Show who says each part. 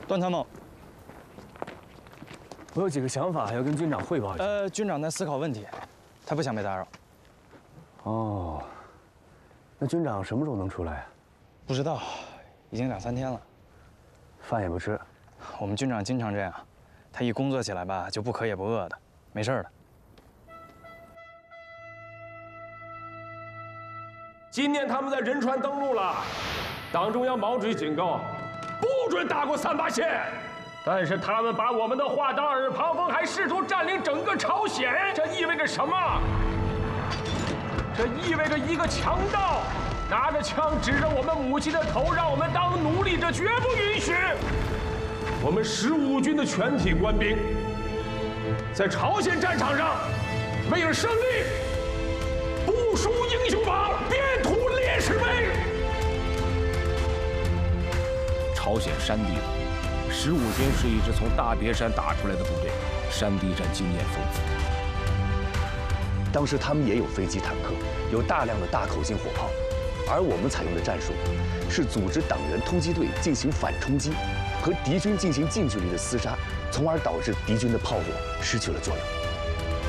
Speaker 1: 段参谋，
Speaker 2: 我有几个想法要跟军长汇报一下。
Speaker 1: 军长在思考问题，他不想被打扰。
Speaker 2: 哦，那军长什么时候能出来呀？
Speaker 1: 不知道，已经2、3天了。
Speaker 2: 饭也不吃。
Speaker 1: 我们军长经常这样，他一工作起来吧，就不渴也不饿的，没事的。
Speaker 3: 今年他们在仁川登陆了，党中央毛主席警告，不准打过3、8线。但是他们把我们的话当耳旁风，还试图占领整个朝鲜，这意味着什么？这意味着一个强盗拿着枪指着我们母亲的头，让我们当奴隶，这绝不允许。我们15军的全体官兵在朝鲜战场上，为了胜利，不输英雄榜，遍图烈士碑。
Speaker 4: 朝鲜山地15军是一支从大别山打出来的部队，山地战经验丰富。
Speaker 5: 当时他们也有飞机、坦克，有大量的大口径火炮，而我们采用的战术是组织党员突击队进行反冲击，和敌军进行近距离的厮杀，从而导致敌军的炮火失去了作用。